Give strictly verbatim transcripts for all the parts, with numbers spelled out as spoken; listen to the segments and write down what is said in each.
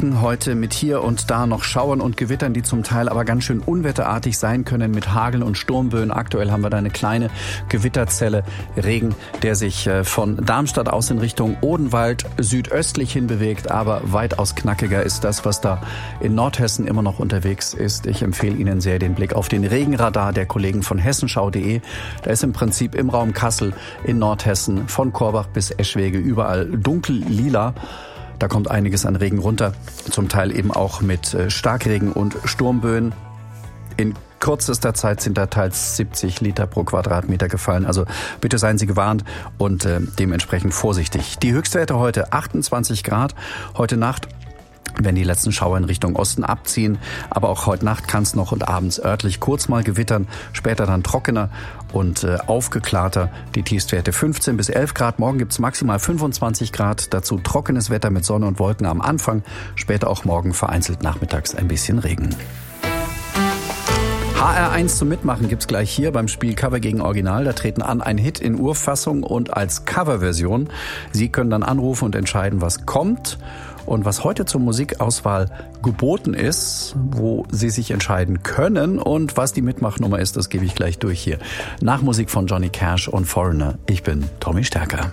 Wolken heute mit hier und da noch Schauern und Gewittern, die zum Teil aber ganz schön unwetterartig sein können mit Hagel und Sturmböen. Aktuell haben wir da eine kleine Gewitterzelle, Regen, der sich von Darmstadt aus in Richtung Odenwald südöstlich hin bewegt, aber weitaus knackiger ist das, was da in Nordhessen immer noch unterwegs ist. Ich empfehle Ihnen sehr den Blick auf den Regenradar der Kollegen von hessenschau punkt de. Da ist im Prinzip im Raum Kassel in Nordhessen von Korbach bis Eschwege überall dunkel-lila. Da kommt einiges an Regen runter, zum Teil eben auch mit Starkregen und Sturmböen. In kürzester Zeit sind da teils siebzig Liter pro Quadratmeter gefallen. Also bitte seien Sie gewarnt und äh, dementsprechend vorsichtig. Die Höchstwerte heute achtundzwanzig Grad. Heute Nacht, wenn die letzten Schauer in Richtung Osten abziehen. Aber auch heute Nacht kann es noch und abends örtlich kurz mal gewittern, später dann trockener und äh, aufgeklärter. Die Tiefstwerte fünfzehn bis elf Grad. Morgen gibt's maximal fünfundzwanzig Grad. Dazu trockenes Wetter mit Sonne und Wolken am Anfang. Später auch morgen vereinzelt nachmittags ein bisschen Regen. H R eins zum Mitmachen gibt's gleich hier beim Spiel Cover gegen Original. Da treten an ein Hit in Urfassung und als Coverversion. Sie können dann anrufen und entscheiden, was kommt. Und was heute zur Musikauswahl geboten ist, wo Sie sich entscheiden können und was die Mitmachnummer ist, das gebe ich gleich durch hier. Nach Musik von Johnny Cash und Foreigner. Ich bin Tommy Stärker.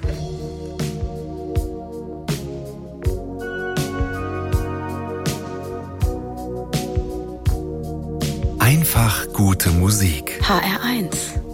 Einfach gute Musik. H R eins.